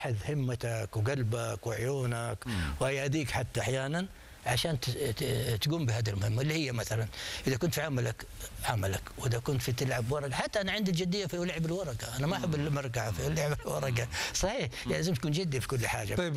حذ همتك وقلبك وعيونك واياديك حتى احيانا عشان تقوم بهذه المهمه اللي هي مثلا اذا كنت في عملك واذا كنت في تلعب ورقه. حتى انا عندي الجديه في لعب الورقه، انا ما احب المرقعه في لعب الورقه. صحيح لازم تكون جدي في كل حاجه.